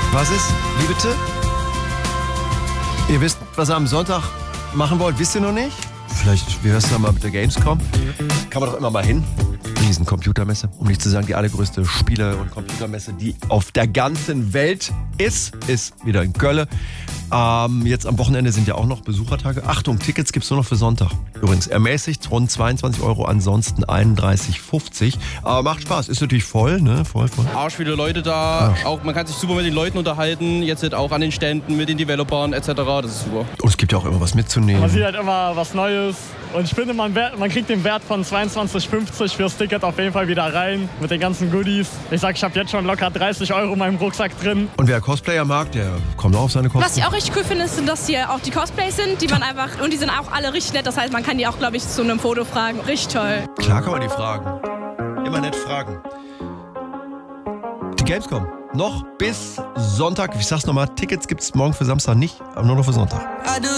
Was ist? Wie bitte? Ihr wisst, was ihr am Sonntag machen wollt, wisst ihr noch nicht? Vielleicht, wie hörst du mal mit der Gamescom? Kann man doch immer mal hin. Riesen Computermesse, um nicht zu sagen die allergrößte Spiele- und Computermesse, die auf der ganzen Welt ist wieder in Köln. Jetzt am Wochenende sind ja auch noch Besuchertage. Achtung, Tickets gibt's nur noch für Sonntag. Übrigens ermäßigt rund 22 €, ansonsten 31,50. Aber macht Spaß, ist natürlich voll, ne? Voll. Arsch viele Leute da, auch man kann sich super mit den Leuten unterhalten, jetzt halt auch an den Ständen mit den Developern etc. Das ist super. Und es gibt ja auch immer was mitzunehmen. Man sieht halt immer was Neues. Und ich finde, man kriegt den Wert von 22,50 fürs Ticket auf jeden Fall wieder rein mit den ganzen Goodies. Ich sag, ich habe jetzt schon locker 30 € in meinem Rucksack drin. Und wer Cosplayer mag, der kommt auch auf seine Kosten. Was ich auch richtig cool finde, ist, dass hier auch die Cosplays sind, die man einfach, und die sind auch alle richtig nett. Das heißt, man kann die auch, glaube ich, zu einem Foto fragen. Richtig toll. Klar kann man die fragen. Immer nett fragen. Die Gamescom. Noch bis Sonntag. Ich sag's nochmal, Tickets gibt's morgen für Samstag nicht, aber nur noch für Sonntag.